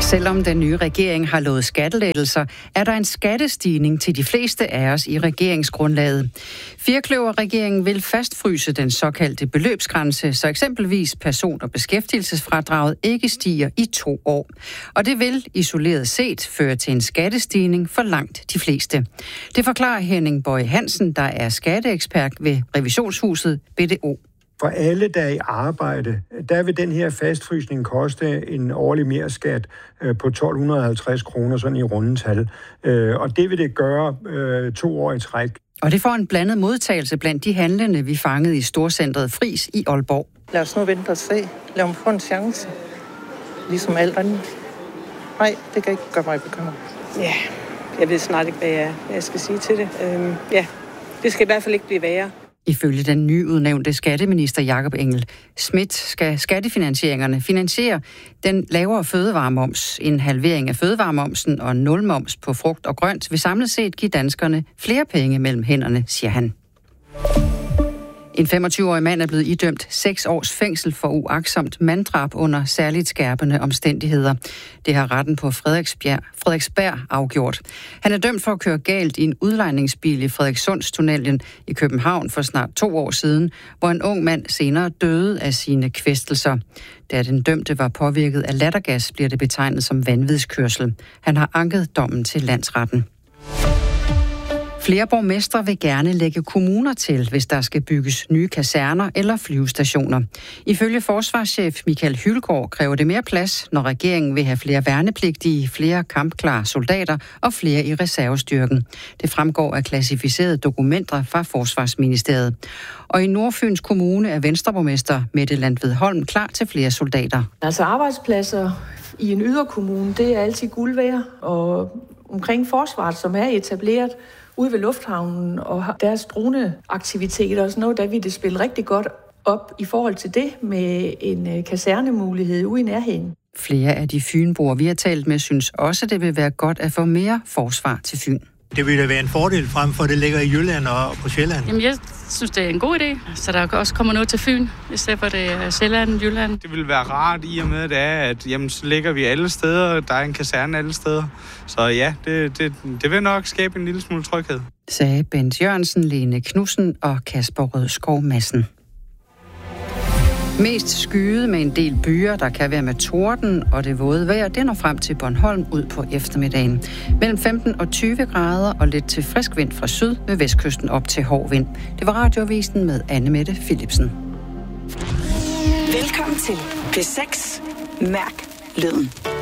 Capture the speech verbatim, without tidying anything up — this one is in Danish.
Selvom den nye regering har lovet skattelettelser, er der en skattestigning til de fleste af os i regeringsgrundlaget. Firkløver-regeringen vil fastfryse den såkaldte beløbsgrænse, så eksempelvis person- og beskæftigelsesfradraget ikke stiger i to år. Og det vil isoleret set føre til en skattestigning for langt de fleste. Det forklarer Henning Boye Hansen, der er skatteekspert ved Revisionshuset B D O. For alle, der er i arbejde, der vil den her fastfrysning koste en årlig merskat på tolv halvtreds kroner, sådan i rundetal. Og det vil det gøre to år i træk. Og det får en blandet modtagelse blandt de handlende, vi fangede i storcentret Friis i Aalborg. Lad os nu vente og se. Lad mig få en chance. Ligesom alt andet. Nej, det kan ikke gøre mig bekymret. Ja, jeg ved snart ikke, hvad jeg, hvad jeg skal sige til det. Øhm, ja, det skal i hvert fald ikke blive værre. Ifølge den nyudnævnte skatteminister Jakob Engel-Schmidt skal skattefinansieringerne finansiere den lavere fødevaremoms. En halvering af fødevaremomsen og nulmoms på frugt og grønt vil samlet set give danskerne flere penge mellem hænderne, siger han. En femogtyve-årig mand er blevet idømt seks års fængsel for uagtsomt manddrab under særligt skærpende omstændigheder. Det har retten på Frederiksberg, Frederiksberg afgjort. Han er dømt for at køre galt i en udlejningsbil i Frederikssundstunnelen i København for snart to år siden, hvor en ung mand senere døde af sine kvæstelser. Da den dømte var påvirket af lattergas, bliver det betegnet som vanvidskørsel. Han har anket dommen til landsretten. Flere borgmestre vil gerne lægge kommuner til, hvis der skal bygges nye kaserner eller flyvestationer. Ifølge forsvarschef Michael Hylgaard kræver det mere plads, når regeringen vil have flere værnepligtige, flere kampklare soldater og flere i reservestyrken. Det fremgår af klassificerede dokumenter fra Forsvarsministeriet. Og i Nordfyns Kommune er Venstreborgmester Mette Landved Holm klar til flere soldater. Altså arbejdspladser i en yderkommune, det er altid guld værd, og omkring forsvaret, som er etableret ude ved lufthavnen og deres droneaktiviteter og sådan noget, der vil det spille rigtig godt op i forhold til det med en kasernemulighed ude i nærheden. Flere af de fynboer, vi har talt med, synes også, det vil være godt at få mere forsvar til Fyn. Det vil da være en fordel frem for, at det ligger i Jylland og på Sjælland. Jamen, jeg synes, det er en god idé, så der også kommer noget til Fyn, i stedet for det er Sjælland, Jylland. Det vil være rart i og med, at, det er, at jamen, så ligger vi alle steder, der er en kaserne alle steder. Så ja, det, det, det vil nok skabe en lille smule tryghed. Sagde Bent Jørgensen, Lene Knudsen og Kasper Rødskov Madsen. Mest skyet med en del byer, der kan være med torden og det våde vejr, det når frem til Bornholm ud på eftermiddagen. Mellem femten og tyve grader og lidt til frisk vind fra syd med vestkysten op til hård vind. Det var Radioavisen med Anne-Mette Philipsen. Velkommen til P seks. Mærk lyden.